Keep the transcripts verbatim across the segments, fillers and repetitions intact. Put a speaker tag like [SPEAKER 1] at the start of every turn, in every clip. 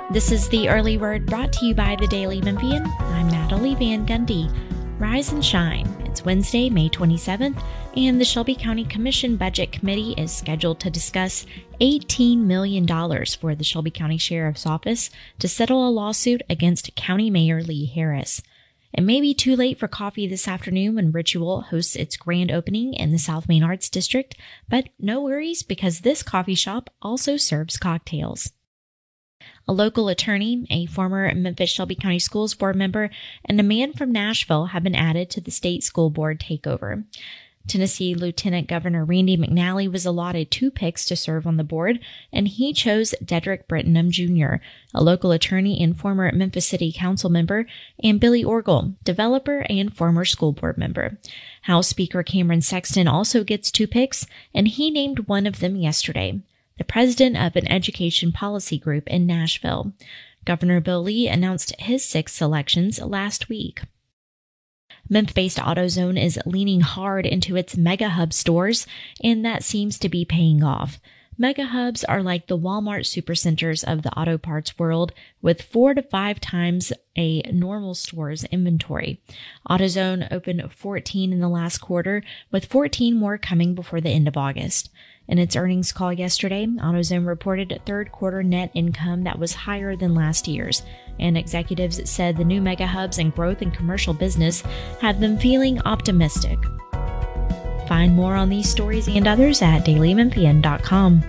[SPEAKER 1] This is the Early Word brought to you by the Daily Memphian. I'm Natalie Van Gundy. Rise and shine. It's Wednesday, May twenty-seventh, and the Shelby County Commission Budget Committee is scheduled to discuss eighteen million dollars for the Shelby County Sheriff's Office to settle a lawsuit against County Mayor Lee Harris. It may be too late for coffee this afternoon when Ritual hosts its grand opening in the South Main Arts District, but no worries because this coffee shop also serves cocktails. A local attorney, a former Memphis Shelby County Schools Board member, and a man from Nashville have been added to the state school board takeover. Tennessee Lieutenant Governor Randy McNally was allotted two picks to serve on the board, and he chose Dedrick Brittenham Junior, a local attorney and former Memphis City Council member, and Billy Orgel, developer and former school board member. House Speaker Cameron Sexton also gets two picks, and he named one of them yesterday, the president of an education policy group in Nashville. Governor Bill Lee announced his six selections last week. Memphis-based AutoZone is leaning hard into its Mega Hub stores, and that seems to be paying off. Mega Hubs are like the Walmart supercenters of the auto parts world, with four to five times a normal store's inventory. AutoZone opened fourteen in the last quarter, with fourteen more coming before the end of August. In its earnings call yesterday, AutoZone reported third quarter net income that was higher than last year's, and executives said the new Mega Hubs and growth in commercial business have them feeling optimistic. Find more on these stories and others at daily memphian dot com.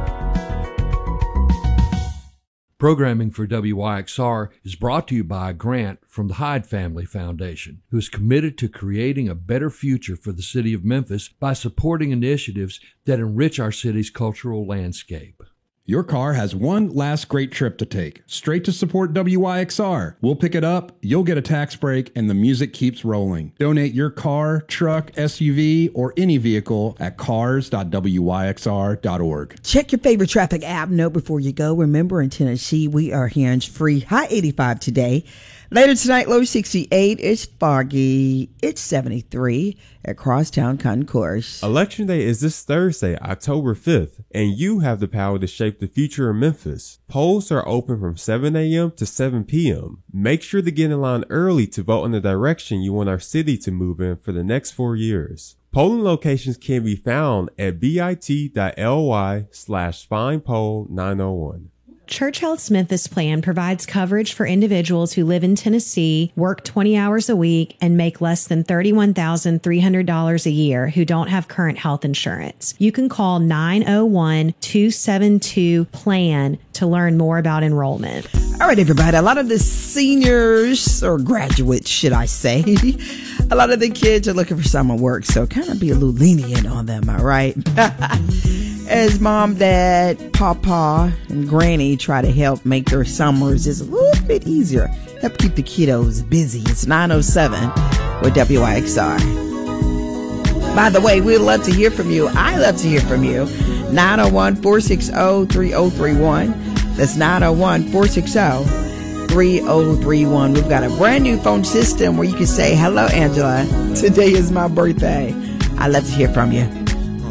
[SPEAKER 2] Programming for W Y X R is brought to you by a grant from the Hyde Family Foundation, who is committed to creating a better future for the city of Memphis by supporting initiatives that enrich our city's cultural landscape.
[SPEAKER 3] Your car has one last great trip to take, straight to support W Y X R. We'll pick it up, you'll get a tax break, and the music keeps rolling. Donate your car, truck, S U V, or any vehicle at cars dot w y x r dot org.
[SPEAKER 4] Check your favorite traffic app note before you go. Remember, in Tennessee, we are hands-free. High eighty-five today. Later tonight, low sixty-eight. It's foggy. It's seventy-three at Crosstown Concourse.
[SPEAKER 5] Election Day is this Thursday, October fifth, and you have the power to shape the future of Memphis. Polls are open from seven a.m. to seven p.m. Make sure to get in line early to vote in the direction you want our city to move in for the next four years. Polling locations can be found at bit dot l y slash find poll nine oh one.
[SPEAKER 6] Church Health's Memphis plan provides coverage for individuals who live in Tennessee, work twenty hours a week, and make less than thirty-one thousand three hundred dollars a year who don't have current health insurance. You can call nine oh one, two seven two, PLAN to learn more about enrollment.
[SPEAKER 4] All right, everybody. A lot of the seniors, or graduates, should I say, a lot of the kids are looking for summer work, so kind of be a little lenient on them, all right? As mom, dad, papa, and granny try to help make their summers just a little bit easier, help keep the kiddos busy. It's nine oh seven with W Y X R. By the way, we'd love to hear from you. I love to hear from you. nine oh one, four six oh, three oh three one. That's nine oh one, four six oh, three oh three one. We've got a brand new phone system where you can say, hello, Angela. Today is my birthday. I love to hear from you.